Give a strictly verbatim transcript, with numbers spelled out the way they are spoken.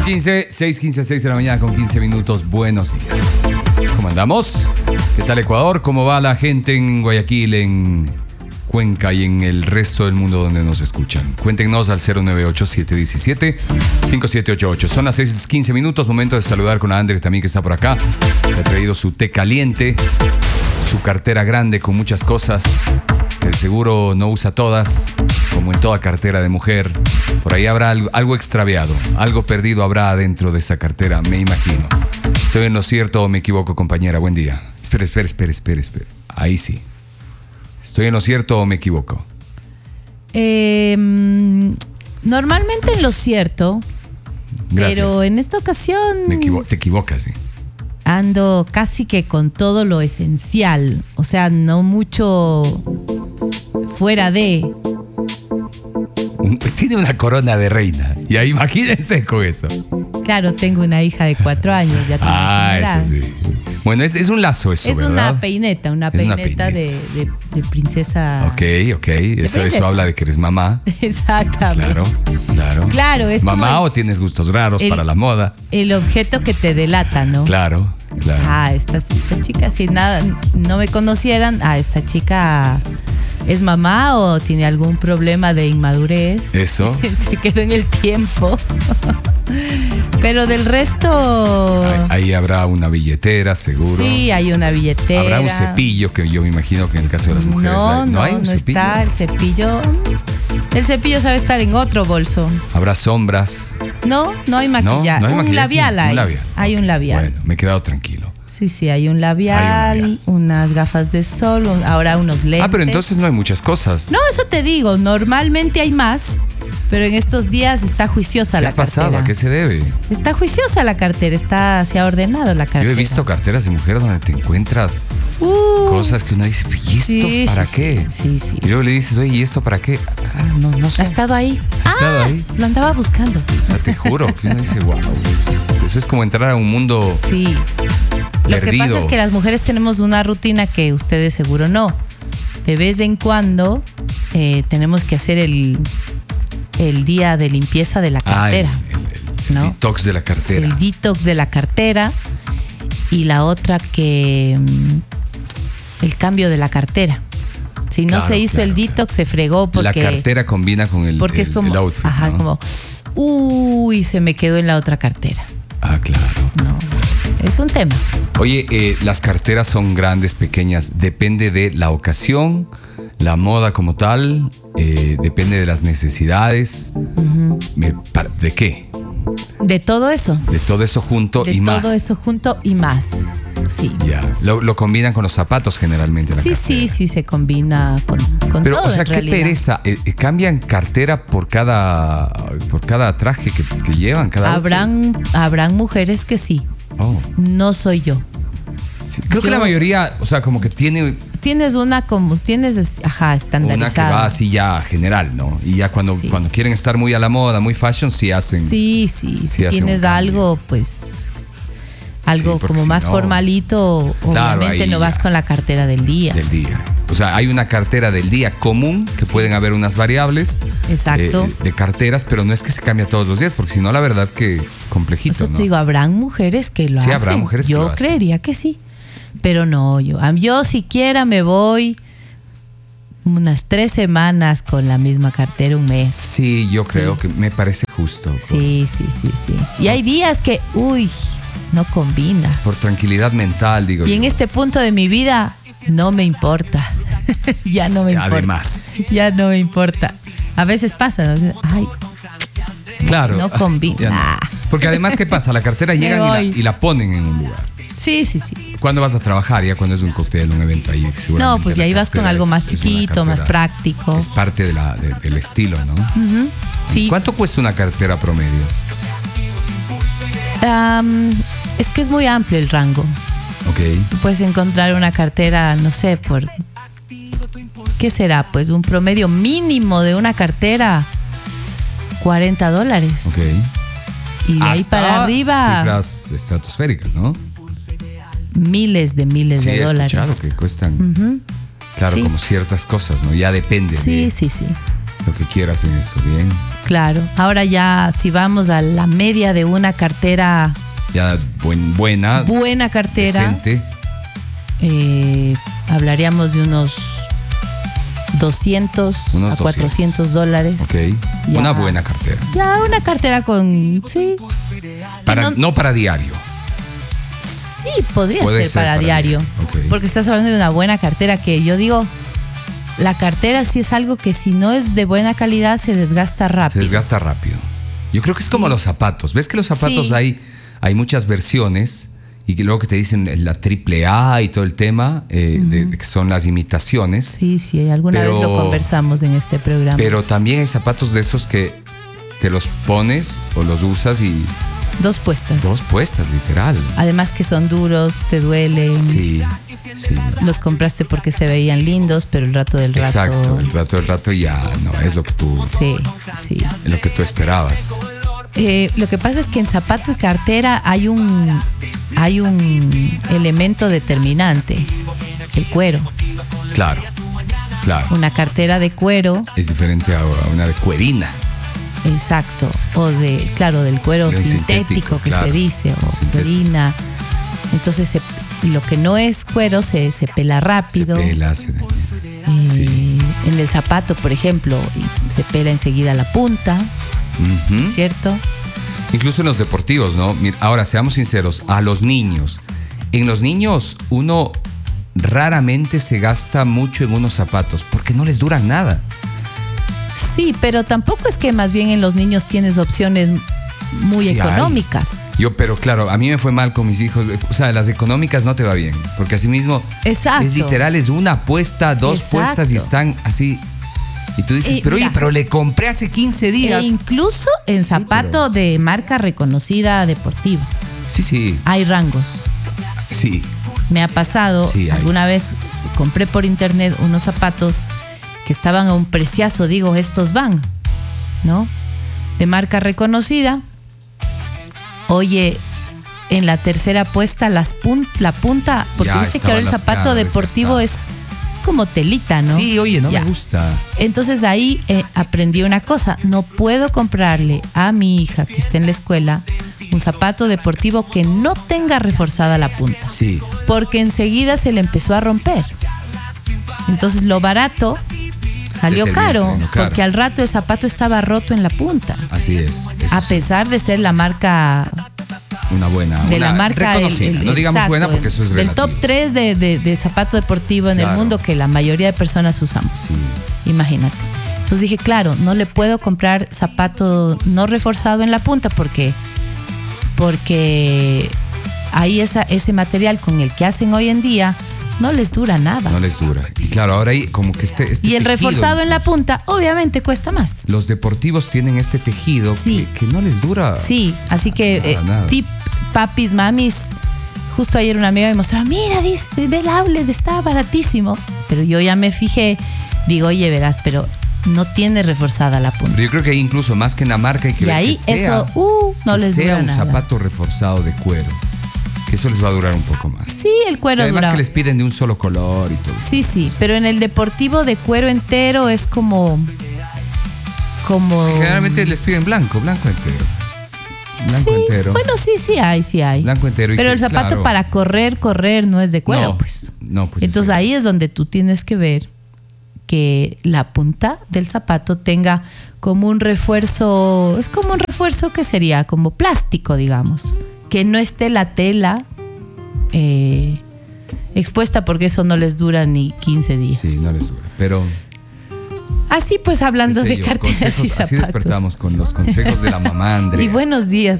quince, seis quince, seis de la mañana con quince minutos. Buenos días. ¿Cómo andamos? ¿Qué tal Ecuador? ¿Cómo va la gente en Guayaquil, en Cuenca y en el resto del mundo donde nos escuchan? Cuéntenos al cero nueve ocho, siete uno siete, cinco siete ocho ocho. Son las seis quince minutos. Momento de saludar con André también, que está por acá. Que ha traído su té caliente, su cartera grande con muchas cosas. Que de seguro no usa todas, como en toda cartera de mujer. Por ahí habrá algo, algo extraviado, algo perdido habrá dentro de esa cartera, me imagino. ¿Estoy en lo cierto o me equivoco, compañera? Buen día. Espera, espera, espera, espera, espera. Ahí sí. ¿Estoy en lo cierto o me equivoco? Eh, normalmente en lo cierto. Gracias. Pero en esta ocasión Me equivo- te equivocas, sí. ando casi que con todo lo esencial. O sea, no mucho fuera de. Tiene una corona de reina. Y ahí imagínense con eso. Claro, tengo una hija de cuatro años. Ya te Ah, imaginarás. eso sí. Bueno, es, es un lazo eso, Es ¿verdad? una peineta, una Es una peineta, peineta. De, de, de princesa. Ok, ok. Eso, princesa. eso habla de que eres mamá. Exactamente. Claro, claro. Claro, es ¿Mamá como el, o tienes gustos raros el- para la moda? el objeto que te delata, ¿no? Claro, claro. Ah, esta, esta chica, si nada, no me conocieran, ah, esta chica es mamá o tiene algún problema de inmadurez. Eso. Se quedó en el tiempo. Pero del resto. Ahí, ahí habrá una billetera, seguro. Sí, hay una billetera. Habrá un cepillo, que yo me imagino que en el caso de las mujeres No, hay. no, hay un no cepillo. está el cepillo. El cepillo sabe estar en otro bolso. Habrá sombras. No, no hay maquillaje. no hay un maquillaje. labial hay. Un labial. Hay un labial. Bueno, me he quedado tranquilo. Sí, sí, hay un labial, Hay un labial. unas gafas de sol, un- ahora unos lentes. Ah, pero entonces no hay muchas cosas. No, eso te digo, normalmente hay más, pero en estos días está juiciosa ¿Qué la ha pasado? cartera. ¿A qué se debe? Está juiciosa la cartera, está, se ha ordenado la cartera. Yo he visto carteras de mujeres donde te encuentras Uh, cosas que uno dice, ¿y esto sí, para sí, qué? Sí, sí. Y luego le dices, oye, ¿y esto para qué? Ah, no, no sé. Ha estado ahí. Ha estado Ah, ahí. Lo andaba buscando. O sea, te juro que uno dice, wow, eso es, eso es como entrar a un mundo Sí. Lo que perdido. pasa es que las mujeres tenemos una rutina que ustedes seguro no. De vez en cuando eh, tenemos que hacer el, el día de limpieza de la Ah, el, cartera. el- el ¿no? detox de la cartera. El detox de la cartera. Y la otra que mm, el cambio de la cartera. Si no Claro, se hizo claro, el detox, se fregó porque, la cartera combina con el, porque el- es como, el outfit, ajá, ¿no? como, uy, se me quedó en la otra cartera. Ah, claro. No, es un tema. Oye, eh, las carteras son grandes, pequeñas, depende de la ocasión, la moda como tal, eh, depende de las necesidades. Me- pa- ¿De qué? De todo eso. De todo eso junto De y todo más. eso junto y más. Sí. Ya. Lo, lo combinan con los zapatos generalmente. La Sí, cartera. sí, sí, se combina con, con Pero, todo. o sea, en qué realidad. pereza. Eh, eh, ¿Cambian cartera por cada, por cada traje que, que llevan? Cada outfit? Habrán, habrán mujeres que sí. Oh, No soy yo. sí. Creo que Yo- la mayoría, o sea, como que tiene Tienes una como, tienes, ajá, una que estandarizada. va así ya general, ¿no? Y ya cuando, Sí. cuando quieren estar muy a la moda, muy fashion, sí hacen. Sí, sí, Sí si hace un tienes cambio. algo, pues algo Sí, porque como si más no- formalito, Claro, obviamente ahí no vas ya. con la cartera del día. Del día. O sea, hay una cartera del día común, que pueden haber unas variables Exacto. eh, de carteras, pero no es que se cambie todos los días, porque si no, la verdad que complejito, Eso ¿no? te digo, habrán mujeres que lo Sí, hacen. habrá mujeres que yo lo hacen. creería que sí. Pero no, yo, a- yo siquiera me voy unas tres semanas con la misma cartera, un mes. Sí, yo Sí. creo que me parece justo. Por, Sí, sí, sí, sí. Y hay días que, uy, no combina. por tranquilidad mental, digo Y en yo. este punto de mi vida, no me importa. Ya no me importa. Además. Ya no me importa. A veces pasa, ¿no? Ay, Claro. no combina. Ya no. Porque además, ¿qué pasa? La cartera Me llegan y la, voy. y la ponen en un lugar. sí, sí, sí. ¿Cuándo vas a trabajar? Ya cuando es un cóctel, un evento ahí. seguramente No, pues ya la ahí vas con cartera algo es- más es una chiquito, más cartera- práctico. Es parte de la, de- del estilo, ¿no? Sí. ¿Cuánto cuesta una cartera promedio? Am, es que es muy amplio el rango. Ok. Tú puedes encontrar una cartera, no sé, por... ¿Qué será? Pues un promedio mínimo de una cartera, cuarenta dólares. Ok. Y de ahí Hasta para arriba, cifras estratosféricas, ¿no? miles de miles Sí, de he dólares. escuchado que cuestan, claro, Sí. como ciertas cosas, ¿no? Ya depende Sí, de sí, sí. lo que quieras en eso, bien. Claro. Ahora ya, si vamos a la media de una cartera, Ya buen, buena, buena cartera, decente. eh, hablaríamos de unos doscientos Unos a cuatrocientos dólares. Ok. Ya. Una buena cartera. Ya una cartera con, sí, Para, no- no, para diario. sí, podría Puede ser, ser para, para diario. diario. Ok. Porque estás hablando de una buena cartera que yo digo, la cartera sí es algo que si no es de buena calidad se desgasta Se rápido. desgasta rápido. Yo creo que es como los zapatos. ¿Ves que los zapatos Sí. hay, hay muchas versiones? Y que luego que te dicen la triple A y todo el tema, eh, de, de que son las imitaciones. Sí, sí, alguna Pero- vez lo conversamos en este programa. Pero también hay zapatos de esos que te los pones o los usas y Dos puestas. dos puestas, literal. Además que son duros, te duelen. Sí, sí. Los compraste porque se veían lindos, pero el rato del rato. Exacto. El rato del rato ya no es lo que tú, Sí, sí. lo que tú esperabas. Eh, lo que pasa es que en zapato y cartera hay un, hay un elemento determinante, el cuero. Claro, claro. Una cartera de cuero, Es diferente a a una de cuerina. exacto, o de, claro, del cuero De un sintético, sintético, que claro, se dice, o sintético. cuerina. Entonces se- lo que no es cuero se, se pela Se rápido. pela, se daña. Eh, Sí. En el zapato, por ejemplo, y se pela enseguida la punta, Ujú. ¿cierto? Incluso en los deportivos, ¿no? Mira, ahora, seamos sinceros, a los niños. En los niños uno raramente se gasta mucho en unos zapatos porque no les duran nada. Sí, pero tampoco es que más bien en los niños tienes opciones muy Sí hay. económicas. Yo, pero claro, a mí me fue mal con mis hijos. O sea, las económicas no te va bien. Porque así mismo Exacto. es literal, es una apuesta, dos Exacto. puestas y están así. Y tú dices, Y pero oye, mira, pero le compré hace quince días. E incluso en Sí, zapato de marca reconocida deportiva. Sí, sí, Hay rangos. sí. Me ha pasado, Sí, hay. alguna vez compré por internet unos zapatos que estaban a un preciazo, digo, estos van, ¿no? De marca reconocida. Oye, en la tercera apuesta las pun- la punta, porque Ya viste que ahora el estaban las zapato caras deportivo es, es como telita, ¿no? Sí, oye, no Ya. me gusta. Entonces ahí eh, aprendí una cosa, no puedo comprarle a mi hija que está en la escuela un zapato deportivo que no tenga reforzada la punta, Sí. porque enseguida se le empezó a romper. Entonces lo barato salió Te termina caro, saliendo caro. porque al rato el zapato estaba roto en la punta, Así es. Eso a sí. pesar de ser la marca Una buena. de una la marca reconocida. el- el- no digamos exacto, buena porque eso es del relativo. top tres de, de- de zapato deportivo en el Claro. mundo que la mayoría de personas usamos. Sí. Imagínate. Entonces dije, claro, no le puedo comprar zapato no reforzado en la punta porque, porque ahí esa, ese material con el que hacen hoy en día no les dura nada. No les dura. Y claro, ahora hay como que este. este y el tejido, reforzado en la incluso. punta obviamente cuesta más. Los deportivos tienen este tejido Sí. que, que no les dura. Sí, así que Nada, eh, nada. tip, papis, mamis. Justo ayer una amiga me mostraba, mira, dice, ve el outlet, está baratísimo. Pero yo ya me fijé, digo, oye, verás, pero no tiene reforzada la punta. Pero yo creo que ahí incluso más que en la marca hay que Y ver ahí que sea, eso, uh, no que les sea dura un nada. zapato reforzado de cuero. Que eso les va a durar un poco más. Sí, el Y cuero además dura. que les piden de un solo color y todo. Sí, sí, pero en el deportivo de cuero entero es como. Como. Es que generalmente les piden blanco, blanco entero. Blanco sí, entero. bueno, sí, sí hay, sí hay. Blanco entero y Pero que, el zapato claro. para correr, correr no es de cuero, No, pues. no, pues Entonces sí. ahí es donde tú tienes que ver que la punta del zapato tenga como un refuerzo, es como un refuerzo que sería como plástico, digamos, que no esté la tela eh, expuesta porque eso no les dura ni quince días. Sí, no les dura. Pero. Así pues hablando qué sé de yo, carteras y consejos, zapatos. así despertamos con los consejos de la mamá Andrea. Y buenos días.